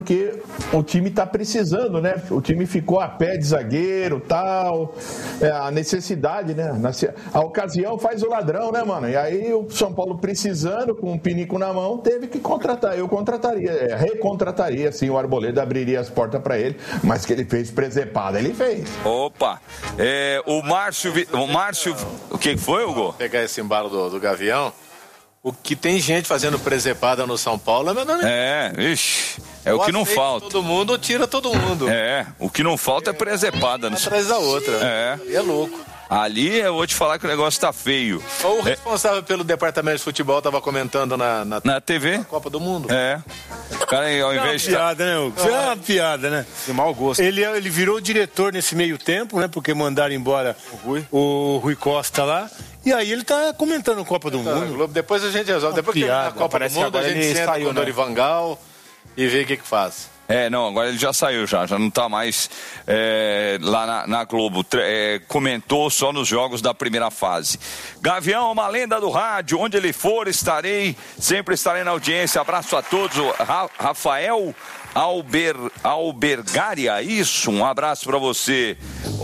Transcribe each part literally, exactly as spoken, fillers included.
porque o time está precisando, né? O time ficou a pé de zagueiro, tal, é, a necessidade, né? A ocasião faz o ladrão, né, mano? E aí o São Paulo precisando, com um pinico na mão, teve que contratar. Eu contrataria, é, recontrataria, assim, o Arboleda abriria as portas para ele, mas que ele fez presepada, ele fez. Opa, é, o Márcio, o Márcio, o que foi, Hugo? Vou pegar esse embalo do, do Gavião. O que tem gente fazendo presepada no São Paulo é menor. É, ixi, é o que não falta. Todo mundo tira todo mundo. É, o que não falta é presepada. Uma atrás da outra. É. E é louco. Ali eu vou te falar que o negócio tá feio. Ou o responsável é. pelo departamento de futebol estava comentando na, na, na T V? Na Copa do Mundo. É. Cara, aí, ao invés de. É uma piada, né, Hugo? É uma piada, né? De mau gosto. Ele, ele virou diretor nesse meio tempo, né? Porque mandaram embora o Rui, o Rui Costa lá. E aí ele tá comentando a Copa do então, Mundo. Globo, depois a gente resolve. Depois que terminar a Copa do Mundo, a gente senta saiu, com o Dorival né? e vê o que que faz. É, não, agora ele já saiu já, já não tá mais é, lá na, na Globo, é, comentou só nos jogos da primeira fase. Gavião, uma lenda do rádio, onde ele for estarei, sempre estarei na audiência, abraço a todos, o Ra- Rafael Alber, Albergaria, isso, um abraço pra você,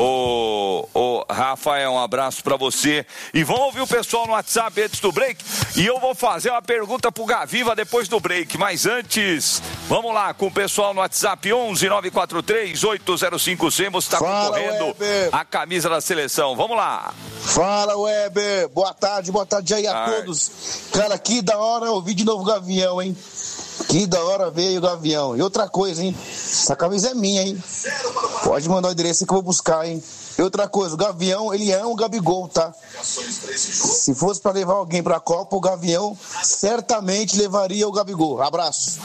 o, o Rafael, um abraço pra você, e vamos ouvir o pessoal no WhatsApp antes do break, e eu vou fazer uma pergunta pro Gaviva depois do break, mas antes, vamos lá com o pessoal no WhatsApp onze nove quatro três oito zero cinco cem, você tá Fala, concorrendo Weber. a camisa da seleção, vamos lá. Fala, Weber, boa tarde, boa tarde aí a Ai. todos. Cara, que da hora ouvir de novo o Gavião, hein? Que da hora veio o Gavião. E outra coisa, hein? Essa camisa é minha, hein? Pode mandar o endereço que eu vou buscar, hein? E outra coisa, o Gavião, ele é um Gabigol, tá? Se fosse pra levar alguém pra Copa, o Gavião certamente levaria o Gabigol. Abraço.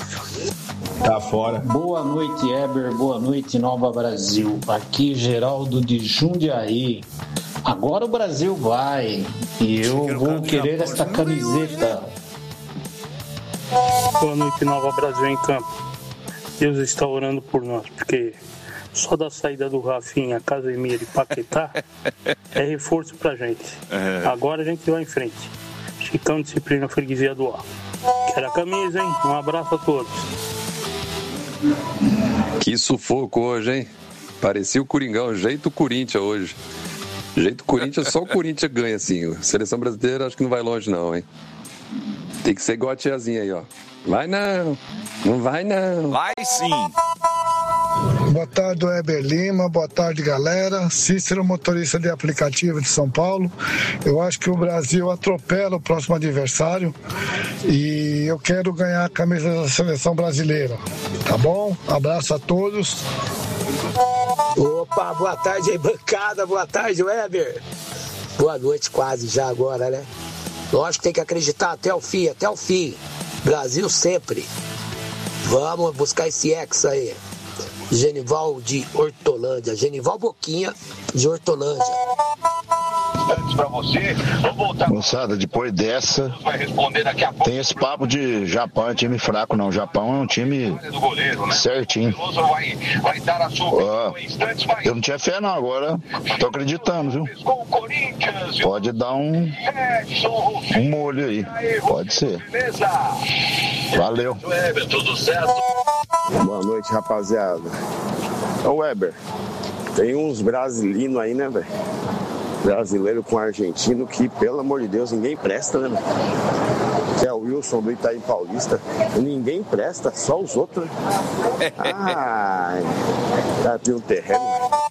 Tá fora. Boa noite, Eber. Boa noite, Nova Brasil. Aqui, Geraldo de Jundiaí. Agora o Brasil vai. E eu vou querer esta camiseta. Boa noite, Nova Brasil em campo. Deus está orando por nós, porque só da saída do Rafinha, Casemiro e Paquetá é reforço pra gente. É. Agora a gente vai em frente. Chicão, disciplina, freguesia do ar. Quero a camisa, hein? Um abraço a todos. Que sufoco hoje, hein? Parecia o Coringão, jeito Corinthians hoje. Jeito Corinthians, só o Corinthians ganha, assim. A seleção brasileira acho que não vai longe, não, hein? Tem que ser igual a tiazinha aí, ó. Vai não, não vai não. Vai sim. Boa tarde, Weber Lima. Boa tarde, galera. Cícero, motorista de aplicativo de São Paulo. Eu acho que o Brasil atropela o próximo adversário e eu quero ganhar a camisa da seleção brasileira. Tá bom? Abraço a todos. Opa, boa tarde aí, bancada. Boa tarde, Weber. Boa noite quase já agora, né? Lógico que tem que acreditar até o fim, até o fim. Brasil sempre. Vamos buscar esse ex aí. Genival de Hortolândia. Genival Boquinha de Hortolândia. Pra você, vou voltar. Moçada, depois dessa, vai responder daqui a pouco. Tem esse papo de Japão é time fraco, não. O Japão é um time goleiro, né? Certinho. Vai, vai dar a sua uh, instantes, vai. Eu não tinha fé, não. Agora tô acreditando, viu? Pode dar um, um molho aí. Pode ser. Valeu. Tudo certo? Boa noite, rapaziada. Ô, Weber, tem uns brasileiros aí, né, velho? Brasileiro com argentino que, pelo amor de Deus, ninguém presta, né, velho? Que é o Wilson do Itaim Paulista. Ninguém presta, só os outros. Ai, tá de um terreno.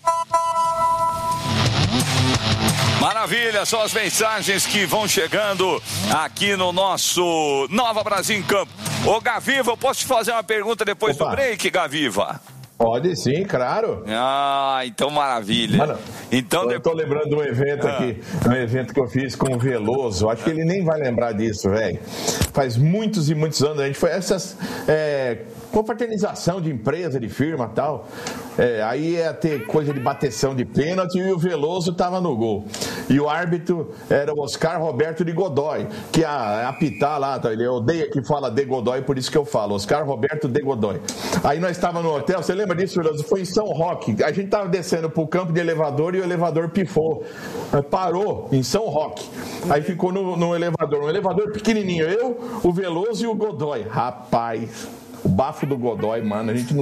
Maravilha, são as mensagens que vão chegando aqui no nosso Nova Brasil em Campo. Ô, Gaviva, eu posso te fazer uma pergunta depois Opa. do break, Gaviva? Pode sim, claro. Ah, então maravilha. Mano, então, eu depois... tô lembrando de um evento ah. aqui, um evento que eu fiz com o Veloso. Acho que ele nem vai lembrar disso, velho. Faz muitos e muitos anos. A gente foi essas é, confraternização de empresa, de firma e tal. É, aí ia ter coisa de bateção de pênalti e o Veloso tava no gol. E o árbitro era o Oscar Roberto de Godoy, que a, apitar lá, tá? Ele odeia que fala de Godoy, por isso que eu falo, Oscar Roberto de Godoy. Aí nós estávamos no hotel, você lembra disso, Veloso? Foi em São Roque. A gente tava descendo pro campo de elevador e o elevador pifou. Parou em São Roque. Aí ficou no, no elevador, um elevador pequenininho, eu, o Veloso e o Godoy. Rapaz... o bafo do Godoy, mano, a gente não